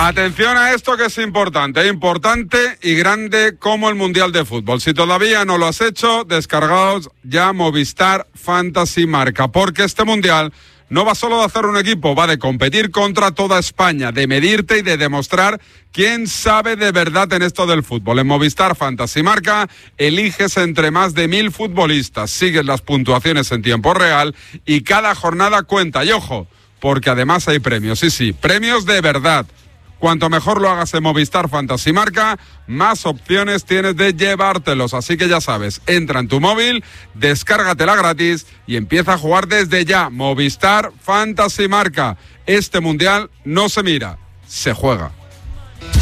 Atención a esto que es importante y grande como el Mundial de Fútbol. Si todavía no lo has hecho, descargaos ya Movistar Fantasy Marca, porque este Mundial no va solo de hacer un equipo, va de competir contra toda España, de medirte y de demostrar quién sabe de verdad en esto del fútbol. En Movistar Fantasy Marca eliges entre más de 1000 futbolistas, sigues las puntuaciones en tiempo real y cada jornada cuenta. Y ojo, porque además hay premios, sí, premios de verdad. Cuanto mejor lo hagas en Movistar Fantasy Marca, más opciones tienes de llevártelos. Así que ya sabes, entra en tu móvil, descárgatela gratis y empieza a jugar desde ya. Movistar Fantasy Marca. Este Mundial no se mira, se juega.